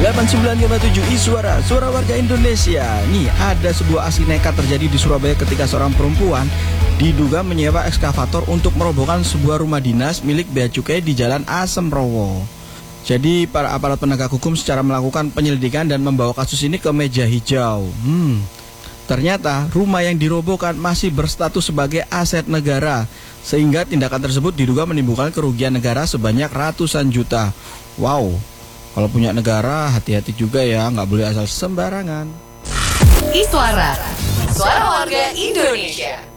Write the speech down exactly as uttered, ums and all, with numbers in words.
delapan puluh sembilan koma tujuh Iswara, suara warga Indonesia. Nih, ada sebuah aksi nekat terjadi di Surabaya ketika seorang perempuan diduga menyewa ekskavator untuk merobohkan sebuah rumah dinas milik Bea Cukai di Jalan Asem Rowo. Jadi, para aparat penegak hukum secara melakukan penyelidikan dan membawa kasus ini ke meja hijau. Hmm, ternyata rumah yang dirobohkan masih berstatus sebagai aset negara, sehingga tindakan tersebut diduga menimbulkan kerugian negara sebanyak ratusan juta. Wow. Kalau punya negara, hati-hati juga ya, nggak boleh asal sembarangan. Iswara, suara warga Indonesia.